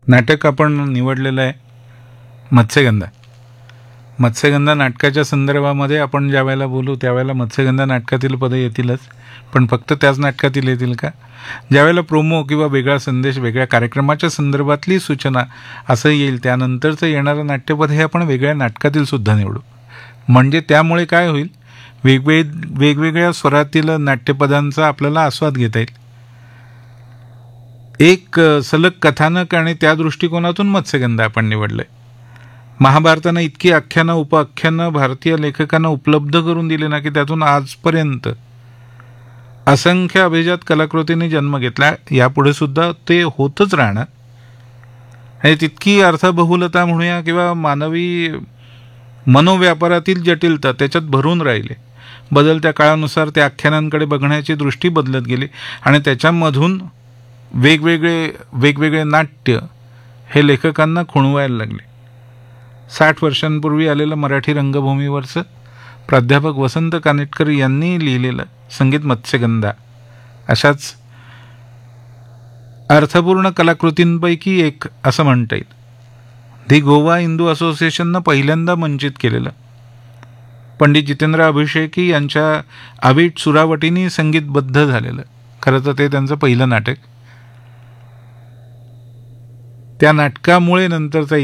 नाटक आपण निवडलेलं आहे मत्स्यगंधा. मत्स्यगंधा नाटकाच्या संदर्भामध्ये आपण ज्या वेळेला बोलू त्यावेळेला मत्स्यगंधा नाटकातील पदं येतीलच, पण फक्त त्याच नाटकातील येतील का? ज्यावेळेला प्रोमो किंवा वेगळा संदेश, वेगळ्या कार्यक्रमाच्या संदर्भातली सूचना असं येईल, त्यानंतरचं येणारं नाट्यपद हे आपण वेगळ्या नाटकातील सुद्धा निवडू. म्हणजे त्यामुळे काय होईल, वेगवेगळ्या स्वरातील नाट्यपदांचा आपल्याला आस्वाद घेता येईल. एक सलग कथानक आणि त्या दृष्टिकोनातून मत्स्यगंधा आपण निवडलंय. महाभारतानं इतकी आख्यानं उपआख्यानं भारतीय लेखकांना उपलब्ध करून दिली ना, की त्यातून आजपर्यंत असंख्य अभिजात कलाकृतींनी जन्म घेतला. यापुढे सुद्धा ते होतच राहणार. आणि तितकी अर्थबहुलता म्हणूया किंवा मानवी मनोव्यापारातील जटिलता त्याच्यात भरून राहिले. बदलत्या काळानुसार त्या आख्यानांकडे बघण्याची दृष्टी बदलत गेली आणि त्याच्यामधून वेगवेगळे नाट्य हे लेखकांना खुणवायला लागले. 60 वर्षांपूर्वी आलेलं मराठी रंगभूमीवरचं प्राध्यापक वसंत कानेटकर यांनी लिहिलेलं संगीत मत्स्यगंधा अशाच अर्थपूर्ण कलाकृतींपैकी एक असं म्हणता येईल. दी गोवा हिंदू असोसिएशननं पहिल्यांदा मंचित केलेलं, पंडित जितेंद्र अभिषेकी यांच्या अवीट सुरावटीनी संगीतबद्ध झालेलं, खरं तर ते त्यांचं पहिलं नाटक. त्या नाटकामुळे नंतरचा